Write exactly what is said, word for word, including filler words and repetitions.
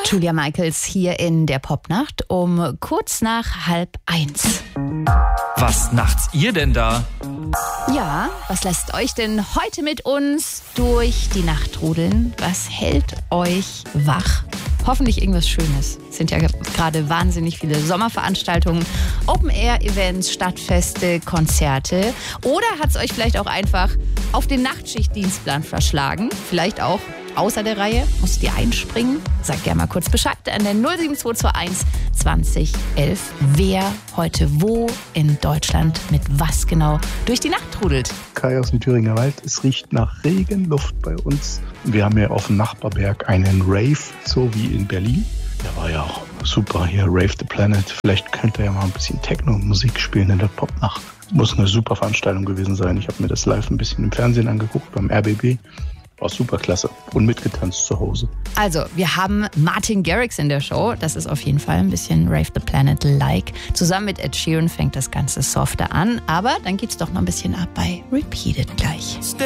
Julia Michaels hier in der Popnacht um kurz nach halb eins. Was nachts ihr denn da? Ja, was lässt euch denn heute mit uns durch die Nacht trudeln? Was hält euch wach? Hoffentlich irgendwas Schönes. Es sind ja gerade wahnsinnig viele Sommerveranstaltungen, Open-Air-Events, Stadtfeste, Konzerte. Oder hat es euch vielleicht auch einfach auf den Nachtschichtdienstplan verschlagen? Vielleicht auch außer der Reihe? Musst ihr einspringen? Sagt gerne mal kurz Bescheid an der null sieben zwei zwei eins zwanzig elf, wer heute wo in Deutschland mit was genau durch die Nacht trudelt. Kai aus dem Thüringer Wald. Es riecht nach Regenluft bei uns. Wir haben ja auf dem Nachbarberg einen Rave, so wie in Berlin. Der war ja auch super hier, Rave the Planet. Vielleicht könnt ihr ja mal ein bisschen Techno-Musik spielen in der Popnacht. Muss eine super Veranstaltung gewesen sein. Ich habe mir das live ein bisschen im Fernsehen angeguckt, beim R B B. War super klasse und mitgetanzt zu Hause. Also, wir haben Martin Garrix in der Show. Das ist auf jeden Fall ein bisschen Rave the Planet-like. Zusammen mit Ed Sheeran fängt das Ganze softer an. Aber dann geht's doch noch ein bisschen ab bei Repeated gleich.